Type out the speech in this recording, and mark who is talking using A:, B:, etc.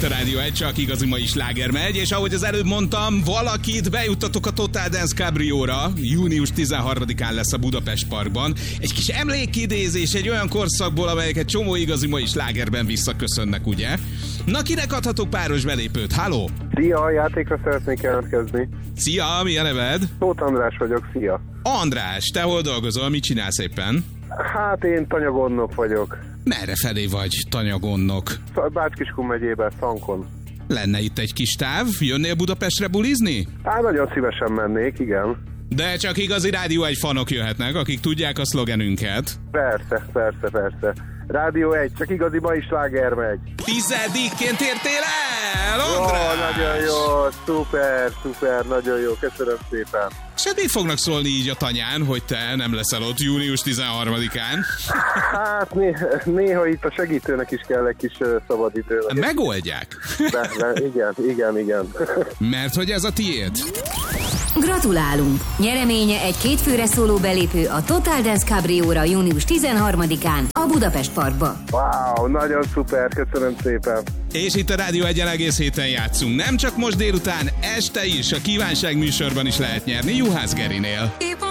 A: a Rádió 1, csak igazi mai sláger megy, és ahogy az előbb mondtam, valakit bejuttatok a Total Dance Cabrióra, június 13-án lesz a Budapest Parkban. Egy kis emlékidézés egy olyan korszakból, amelyek egy csomó igazi mai slágerben visszaköszönnek, ugye? Na, kinek adhatok páros belépőt? Halló!
B: Szia, a játékra szeretnék jelentkezni.
A: Szia, mi a neved?
B: Tóth András vagyok, szia.
A: András, te hol dolgozol? Mit csinálsz éppen?
B: Hát én tanyagonnok vagyok.
A: Merre felé vagy, tanyagonnok?
B: Bács-Kiskun megyében, Szankon.
A: Lenne itt egy kis táv? Jönnél Budapestre bulizni?
B: Hát nagyon szívesen mennék, igen.
A: De csak igazi Rádió 1 fanok jöhetnek, akik tudják a szlogenünket.
B: Persze. Rádió 1, csak igazi mai sláger megy.
A: 10-ként értél el, András!
B: Nagyon jó, szuper, nagyon jó, köszönöm szépen.
A: És hát mit fognak szólni így a tanyán, hogy te nem leszel ott június 13-án?
B: Hát néha itt a segítőnek is kell egy kis szabadidő.
A: Megoldják.
B: Igen.
A: Mert hogy ez a tiéd.
C: Gratulálunk! Nyereménye egy 2 főre szóló belépő a Total Dance Cabrióra június 13-án a Budapest Parkba.
B: Wow, nagyon szuper, köszönöm szépen.
A: És itt a Rádió 1-en egész héten játszunk. Nem csak most délután, este is, a kívánság műsorban is lehet nyerni Juhász Gerinél.